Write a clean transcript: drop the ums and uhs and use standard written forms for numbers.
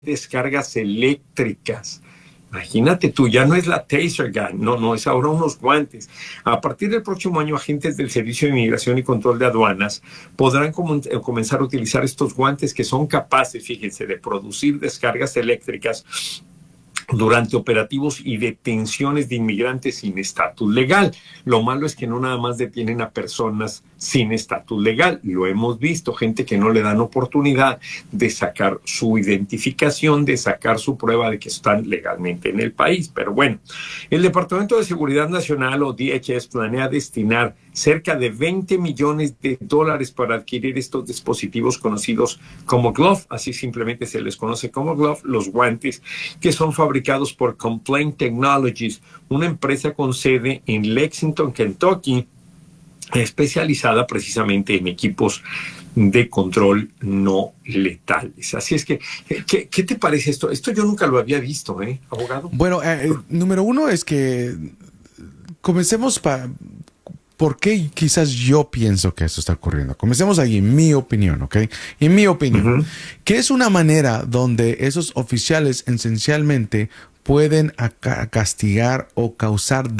descargas eléctricas. Imagínate tú, ya no es la taser gun, no, es ahora unos guantes. A partir del próximo año, agentes del Servicio de Inmigración y Control de Aduanas podrán comenzar a utilizar estos guantes que son capaces, fíjense, de producir descargas eléctricas durante operativos y detenciones de inmigrantes sin estatus legal. Lo malo es que no nada más detienen a personas sin estatus legal. Lo hemos visto, gente que no le dan oportunidad de sacar su identificación, de sacar su prueba de que están legalmente en el país. Pero bueno, el Departamento de Seguridad Nacional o DHS planea destinar cerca de $20 millones para adquirir estos dispositivos conocidos como glove, así simplemente se les conoce como glove, los guantes que son fabricados por Complaint Technologies, una empresa con sede en Lexington, Kentucky, especializada precisamente en equipos de control no letales. Así es que, ¿qué te parece esto? Esto yo nunca lo había visto, abogado. Bueno, número uno es que comencemos ¿por qué quizás yo pienso que esto está ocurriendo? Comencemos ahí, en mi opinión, ¿ok? En mi opinión, que es una manera donde esos oficiales esencialmente pueden castigar o causar